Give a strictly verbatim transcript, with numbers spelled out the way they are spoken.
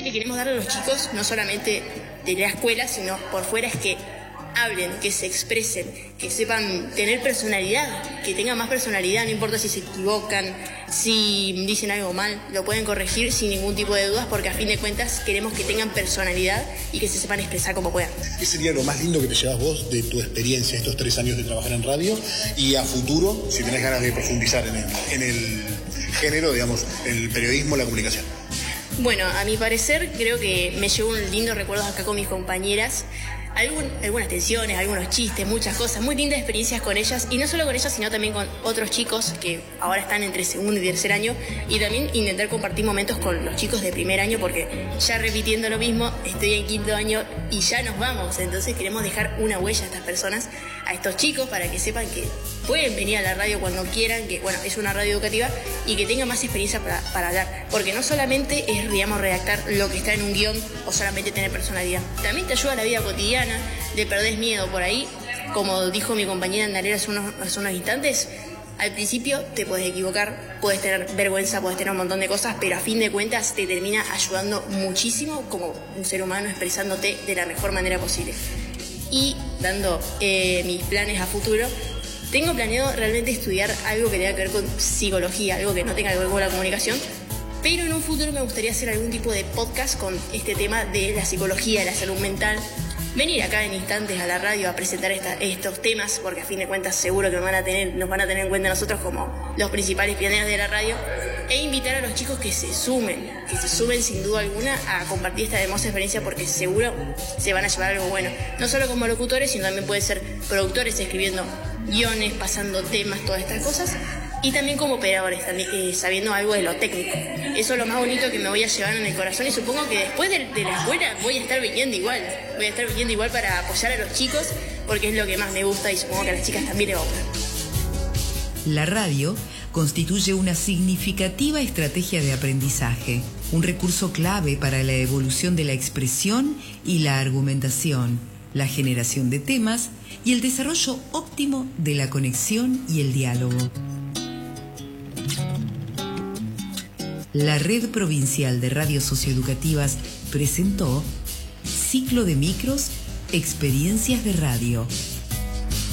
que queremos darle a los chicos, no solamente de la escuela, sino por fuera, es que hablen, que se expresen, que sepan tener personalidad, que tengan más personalidad, no importa si se equivocan, si dicen algo mal, lo pueden corregir sin ningún tipo de dudas, porque a fin de cuentas queremos que tengan personalidad y que se sepan expresar como puedan. ¿Qué sería lo más lindo que te llevas vos de tu experiencia, estos tres años de trabajar en radio, y a futuro, si tenés ganas de profundizar en el, en el género, digamos, el periodismo, la comunicación? Bueno, a mi parecer creo que me llevo un lindo recuerdo acá con mis compañeras. Algún, algunas tensiones, algunos chistes, muchas cosas, muy lindas experiencias con ellas, y no solo con ellas, sino también con otros chicos que ahora están entre segundo y tercer año, y también intentar compartir momentos con los chicos de primer año, porque ya repitiendo lo mismo, estoy en quinto año y ya nos vamos, entonces queremos dejar una huella a estas personas, a estos chicos, para que sepan que pueden venir a la radio cuando quieran, que bueno, es una radio educativa, y que tengan más experiencia para, para hablar, porque no solamente es, digamos, redactar lo que está en un guión o solamente tener personalidad, también te ayuda a la vida cotidiana, de perder miedo por ahí. Como dijo mi compañera Andalera hace unos, hace unos instantes, al principio te puedes equivocar, puedes tener vergüenza, puedes tener un montón de cosas, pero a fin de cuentas te termina ayudando muchísimo como un ser humano, expresándote de la mejor manera posible. Y dando eh, mis planes a futuro, tengo planeado realmente estudiar algo que tenga que ver con psicología, algo que no tenga que ver con la comunicación, pero en un futuro me gustaría hacer algún tipo de podcast con este tema de la psicología, de la salud mental. Venir acá en instantes a la radio a presentar esta, estos temas, porque a fin de cuentas seguro que nos van a tener, nos van a tener en cuenta nosotros como los principales pioneros de la radio, e invitar a los chicos que se sumen, que se sumen sin duda alguna a compartir esta hermosa experiencia, porque seguro se van a llevar algo bueno, no solo como locutores, sino también pueden ser productores escribiendo guiones, pasando temas, todas estas cosas, y también como operadores, también, eh, sabiendo algo de lo técnico. Eso es lo más bonito que me voy a llevar en el corazón, y supongo que después de, de la escuela voy a estar viniendo igual, voy a estar viniendo igual para apoyar a los chicos, porque es lo que más me gusta y supongo que a las chicas también les va a gustar. La radio constituye una significativa estrategia de aprendizaje, un recurso clave para la evolución de la expresión y la argumentación, la generación de temas y el desarrollo óptimo de la conexión y el diálogo. La Red Provincial de Radios Socioeducativas presentó Ciclo de Micros, Experiencias de Radio.